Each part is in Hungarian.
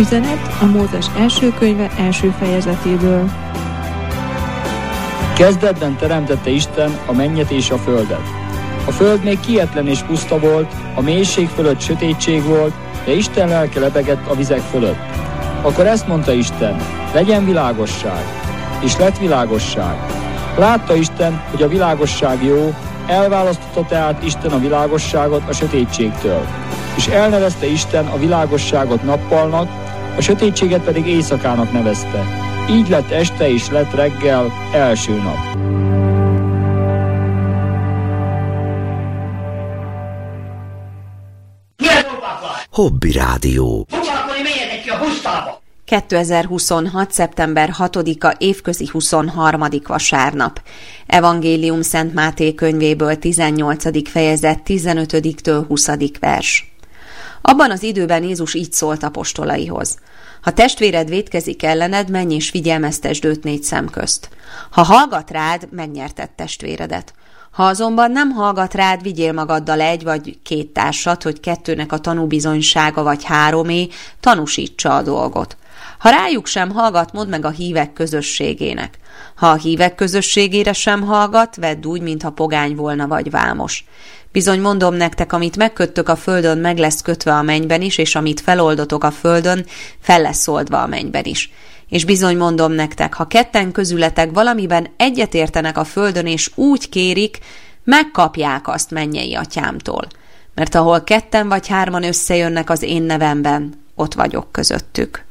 Üzenet a Mózes első könyve első fejezetéből. Kezdetben teremtette Isten a mennyet és a földet. A föld még kietlen és puszta volt, a mélység fölött sötétség volt, de Isten lelke lebegett a vizek fölött. Akkor ezt mondta Isten, legyen világosság, és lett világosság. Látta Isten, hogy a világosság jó, elválasztotta tehát Isten a világosságot a sötétségtől. És elnevezte Isten a világosságot nappalnak, a sötétséget pedig éjszakának nevezte. Így lett este és lett reggel, első nap. Hobby Rádió. 2026. szeptember 6-a évközi 23. vasárnap. Evangélium Szent Máté könyvéből 18. fejezet 15-től 20. vers. Abban az időben Jézus így szólt apostolaihoz. Ha testvéred vétkezik ellened, menj és figyelmeztesd őt 4 szem közt. Ha hallgat rád, megnyerted testvéredet. Ha azonban nem hallgat rád, vigyél magaddal 1 vagy 2 társat, hogy 2-nek a tanúbizonysága vagy 3-é tanúsítsa a dolgot. Ha rájuk sem hallgat, mondd meg a hívek közösségének. Ha a hívek közösségére sem hallgat, vedd úgy, mintha pogány volna vagy vámos. Bizony mondom nektek, amit megköttök a földön, meg lesz kötve a mennyben is, és amit feloldotok a földön, fel lesz oldva a mennyben is. És bizony mondom nektek, ha 2 közületek valamiben egyetértenek a földön, és úgy kérik, megkapják azt mennyei atyámtól. Mert ahol 2 vagy 3 összejönnek az én nevemben, ott vagyok közöttük.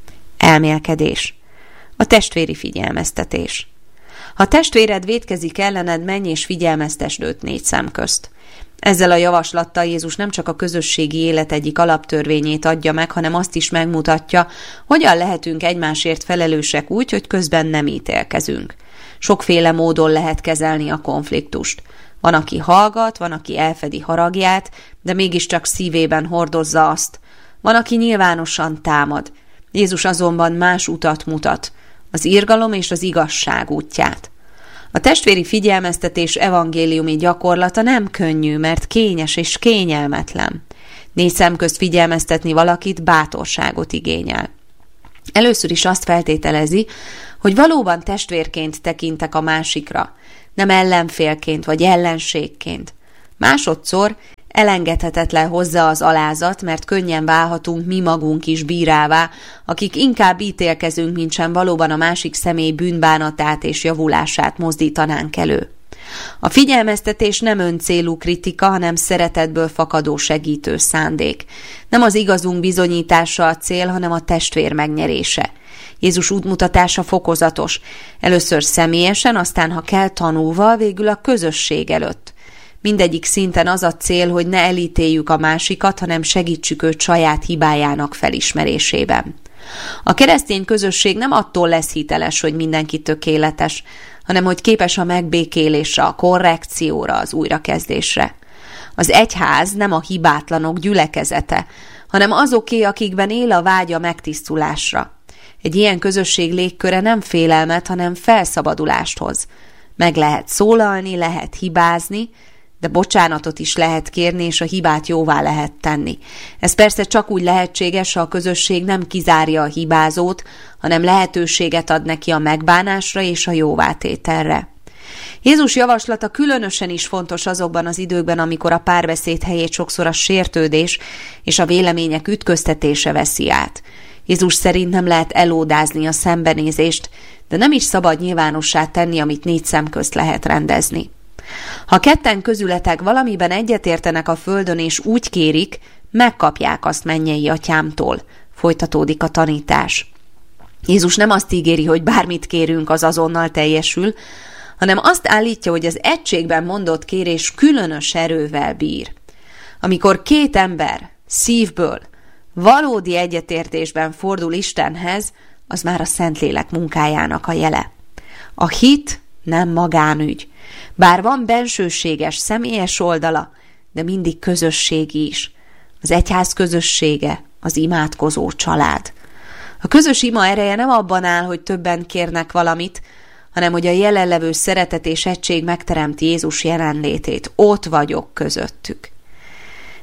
Elmélkedés. A testvéri figyelmeztetés. Ha testvéred vétkezik ellened, menj és figyelmeztesd őt 4 szem közt. Ezzel a javaslattal Jézus nem csak a közösségi élet egyik alaptörvényét adja meg, hanem azt is megmutatja, hogyan lehetünk egymásért felelősek úgy, hogy közben nem ítélkezünk. Sokféle módon lehet kezelni a konfliktust. Van, aki hallgat, van, aki elfedi haragját, de mégiscsak szívében hordozza azt. Van, aki nyilvánosan támad. Jézus azonban más utat mutat, az irgalom és az igazság útját. A testvéri figyelmeztetés evangéliumi gyakorlata nem könnyű, mert kényes és kényelmetlen. 4 szem közt figyelmeztetni valakit bátorságot igényel. Először is azt feltételezi, hogy valóban testvérként tekintek a másikra, nem ellenfélként vagy ellenségként. Másodszor elengedhetetlen hozzá az alázat, mert könnyen válhatunk mi magunk is bírává, akik inkább ítélkezünk, mint sem valóban a másik személy bűnbánatát és javulását mozdítanánk elő. A figyelmeztetés nem öncélú kritika, hanem szeretetből fakadó segítő szándék. Nem az igazunk bizonyítása a cél, hanem a testvér megnyerése. Jézus útmutatása fokozatos. Először személyesen, aztán ha kell tanúval, végül a közösség előtt. Mindegyik szinten az a cél, hogy ne elítéljük a másikat, hanem segítsük őt saját hibájának felismerésében. A keresztény közösség nem attól lesz hiteles, hogy mindenki tökéletes, hanem hogy képes a megbékélésre, a korrekcióra, az újrakezdésre. Az egyház nem a hibátlanok gyülekezete, hanem azoké, akikben él a vágy a megtisztulásra. Egy ilyen közösség légköre nem félelmet, hanem felszabadulást hoz. Meg lehet szólalni, lehet hibázni, de bocsánatot is lehet kérni, és a hibát jóvá lehet tenni. Ez persze csak úgy lehetséges, ha a közösség nem kizárja a hibázót, hanem lehetőséget ad neki a megbánásra és a jóvátételre. Jézus javaslata különösen is fontos azokban az időkben, amikor a párbeszéd helyét sokszor a sértődés és a vélemények ütköztetése veszi át. Jézus szerint nem lehet elódázni a szembenézést, de nem is szabad nyilvánossá tenni, amit 4 szem közt lehet rendezni. Ha 2 közületek valamiben egyetértenek a földön és úgy kérik, megkapják azt mennyei atyámtól. Folytatódik a tanítás. Jézus nem azt ígéri, hogy bármit kérünk, az azonnal teljesül, hanem azt állítja, hogy az egységben mondott kérés különös erővel bír. Amikor 2 ember szívből, valódi egyetértésben fordul Istenhez, az már a Szentlélek munkájának a jele. A hit nem magánügy. Bár van bensőséges, személyes oldala, de mindig közösségi is. Az egyház közössége, az imádkozó család. A közös ima ereje nem abban áll, hogy többen kérnek valamit, hanem hogy a jelenlevő szeretet és egység megteremti Jézus jelenlétét. Ott vagyok közöttük.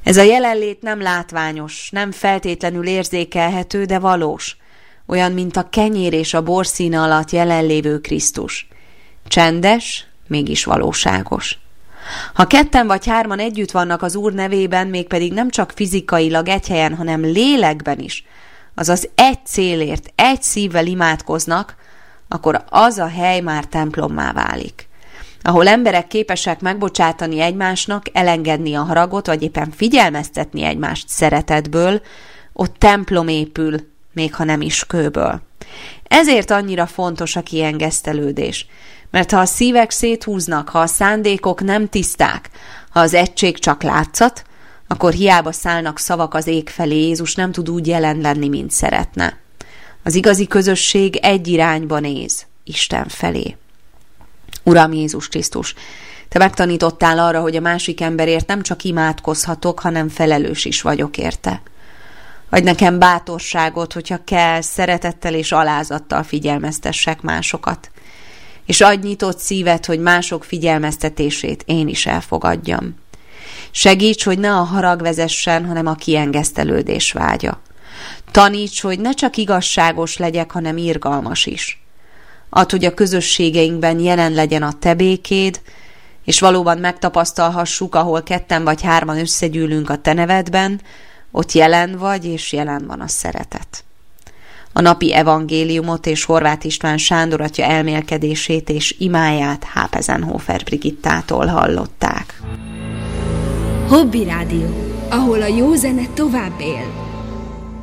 Ez a jelenlét nem látványos, nem feltétlenül érzékelhető, de valós. Olyan, mint a kenyér és a bor színe alatt jelenlévő Krisztus. Csendes, mégis valóságos. Ha 2 vagy 3 együtt vannak az Úr nevében, mégpedig nem csak fizikailag egy helyen, hanem lélekben is, azaz egy célért, egy szívvel imádkoznak, akkor az a hely már templommá válik. Ahol emberek képesek megbocsátani egymásnak, elengedni a haragot, vagy éppen figyelmeztetni egymást szeretetből, ott templom épül, még ha nem is kőből. Ezért annyira fontos a kiengesztelődés. Mert ha a szívek széthúznak, ha a szándékok nem tiszták, ha az egység csak látszat, akkor hiába szállnak szavak az ég felé, Jézus nem tud úgy jelen lenni, mint szeretne. Az igazi közösség egy irányba néz, Isten felé. Uram Jézus Krisztus, Te megtanítottál arra, hogy a másik emberért nem csak imádkozhatok, hanem felelős is vagyok érte. Adj nekem bátorságot, hogyha kell, szeretettel és alázattal figyelmeztessek másokat. És adj nyitott szívet, hogy mások figyelmeztetését én is elfogadjam. Segíts, hogy ne a harag vezessen, hanem a kiengesztelődés vágya. Taníts, hogy ne csak igazságos legyek, hanem irgalmas is. Add, hogy a közösségeinkben jelen legyen a Te békéd, és valóban megtapasztalhassuk, ahol 2 vagy 3 összegyűlünk a Te nevedben, ott jelen vagy, és jelen van a szeretet. A napi evangéliumot és Horváth István Sándor atya elmélkedését és imáját Hápezenhofer Brigittától hallották. Hobby Rádió, ahol a jó zene tovább él.